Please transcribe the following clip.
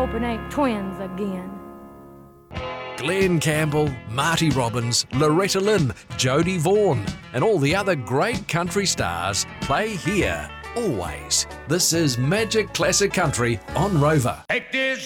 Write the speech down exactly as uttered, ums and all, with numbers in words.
hope it ain't twins again. Glenn Campbell, Marty Robbins, Loretta Lynn, Jodie Vaughan, and all the other great country stars play here, always. This is Magic Classic Country on Rover. Take this